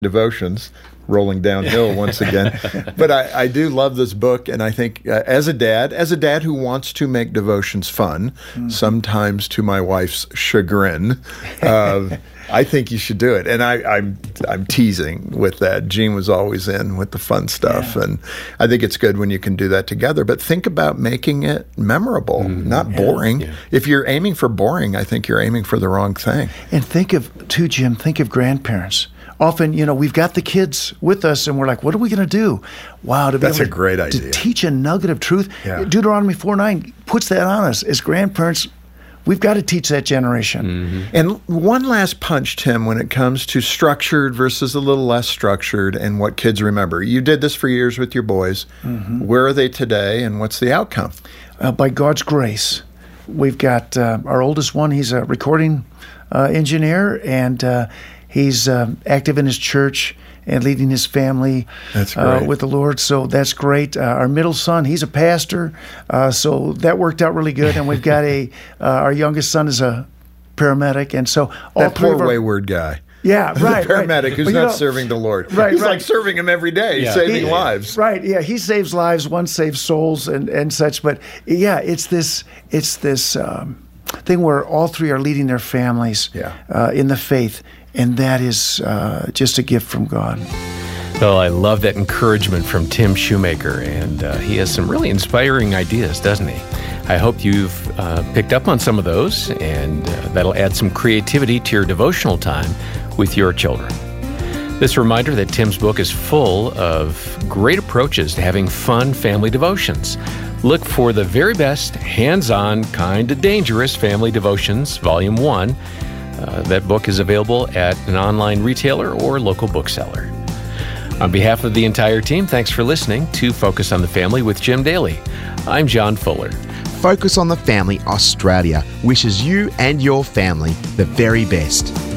devotions, rolling downhill once again. But I do love this book, and I think as a dad who wants to make devotions fun, sometimes to my wife's chagrin, I think you should do it. And I'm teasing with that. Jean was always in with the fun stuff, and I think it's good when you can do that together. But think about making it memorable, not boring. Yeah. If you're aiming for boring, I think you're aiming for the wrong thing. And Jim, think of grandparents. Often, we've got the kids with us, and we're like, what are we going to do? Wow, that's a great idea. To teach a nugget of truth. Yeah. Deuteronomy 4:9 puts that on us. As grandparents, we've got to teach that generation. And one last punch, Tim, when it comes to structured versus a little less structured and what kids remember. You did this for years with your boys. Where are they today, and what's the outcome? By God's grace, we've got our oldest one. He's a recording engineer, and he's active in his church and leading his family with the Lord. So that's great. Our middle son, he's a pastor. So that worked out really good. And we've got our youngest son is a paramedic. And so all that poor wayward guy. Yeah, right. The paramedic who's not serving the Lord. Right, He's like serving him every day, saving lives. Right, yeah. He saves lives, one saves souls and such. But yeah, it's this thing where all three are leading their families in the faith. And that is just a gift from God. Well, I love that encouragement from Tim Shoemaker, and he has some really inspiring ideas, doesn't he? I hope you've picked up on some of those, and that'll add some creativity to your devotional time with your children. This reminder that Tim's book is full of great approaches to having fun family devotions. Look for the very best, hands-on, kind of dangerous family devotions, Volume 1. That book is available at an online retailer or local bookseller. On behalf of the entire team, thanks for listening to Focus on the Family with Jim Daly. I'm John Fuller. Focus on the Family Australia wishes you and your family the very best.